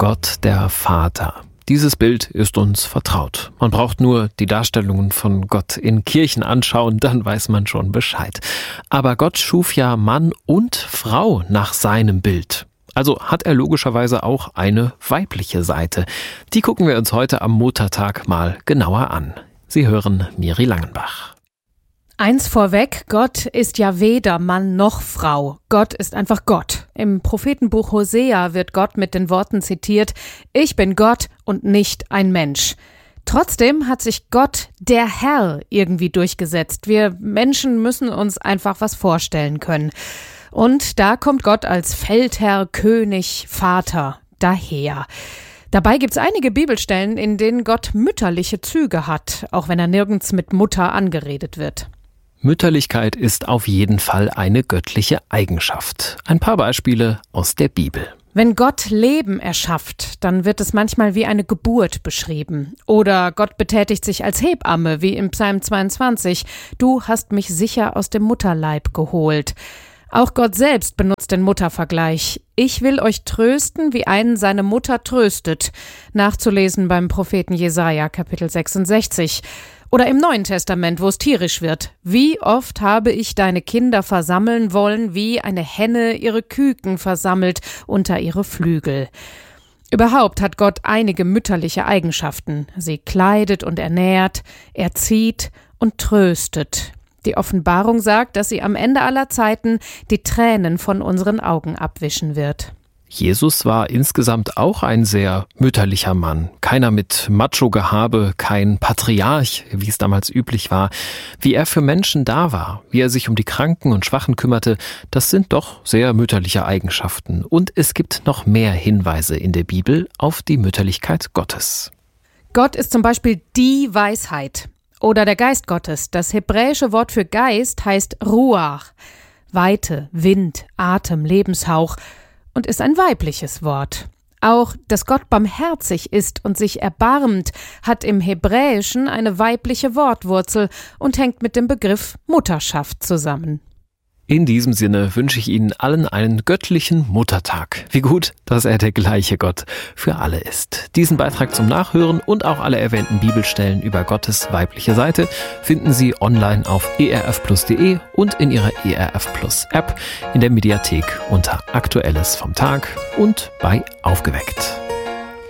Gott der Vater. Dieses Bild ist uns vertraut. Man braucht nur die Darstellungen von Gott in Kirchen anschauen, dann weiß man schon Bescheid. Aber Gott schuf ja Mann und Frau nach seinem Bild. Also hat er logischerweise auch eine weibliche Seite. Die gucken wir uns heute am Muttertag mal genauer an. Sie hören Miri Langenbach. Eins vorweg, Gott ist ja weder Mann noch Frau. Gott ist einfach Gott. Im Prophetenbuch Hosea wird Gott mit den Worten zitiert: Ich bin Gott und nicht ein Mensch. Trotzdem hat sich Gott, der Herr, irgendwie durchgesetzt. Wir Menschen müssen uns einfach was vorstellen können. Und da kommt Gott als Feldherr, König, Vater daher. Dabei gibt's einige Bibelstellen, in denen Gott mütterliche Züge hat, auch wenn er nirgends mit Mutter angeredet wird. Mütterlichkeit ist auf jeden Fall eine göttliche Eigenschaft. Ein paar Beispiele aus der Bibel. Wenn Gott Leben erschafft, dann wird es manchmal wie eine Geburt beschrieben. Oder Gott betätigt sich als Hebamme, wie im Psalm 22. Du hast mich sicher aus dem Mutterleib geholt. Auch Gott selbst benutzt den Muttervergleich. Ich will euch trösten, wie einen seine Mutter tröstet. Nachzulesen beim Propheten Jesaja, Kapitel 66. Oder im Neuen Testament, wo es tierisch wird. Wie oft habe ich deine Kinder versammeln wollen, wie eine Henne ihre Küken versammelt unter ihre Flügel. Überhaupt hat Gott einige mütterliche Eigenschaften. Sie kleidet und ernährt, erzieht und tröstet. Die Offenbarung sagt, dass sie am Ende aller Zeiten die Tränen von unseren Augen abwischen wird. Jesus war insgesamt auch ein sehr mütterlicher Mann. Keiner mit Macho-Gehabe, kein Patriarch, wie es damals üblich war. Wie er für Menschen da war, wie er sich um die Kranken und Schwachen kümmerte, das sind doch sehr mütterliche Eigenschaften. Und es gibt noch mehr Hinweise in der Bibel auf die Mütterlichkeit Gottes. Gott ist zum Beispiel die Weisheit oder der Geist Gottes. Das hebräische Wort für Geist heißt Ruach, Weite, Wind, Atem, Lebenshauch. Und ist ein weibliches Wort. Auch, dass Gott barmherzig ist und sich erbarmt, hat im Hebräischen eine weibliche Wortwurzel und hängt mit dem Begriff Mutterschaft zusammen. In diesem Sinne wünsche ich Ihnen allen einen göttlichen Muttertag. Wie gut, dass er der gleiche Gott für alle ist. Diesen Beitrag zum Nachhören und auch alle erwähnten Bibelstellen über Gottes weibliche Seite finden Sie online auf erfplus.de und in Ihrer ERF Plus App, in der Mediathek unter Aktuelles vom Tag und bei Aufgeweckt.